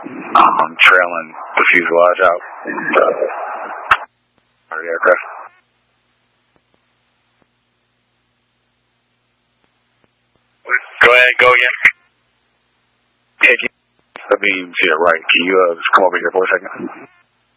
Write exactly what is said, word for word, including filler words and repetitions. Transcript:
um, trailing the fuselage out. Uh, the aircraft. Go ahead, go again. Hey, let me see it right. Can you uh, just come over here for a second?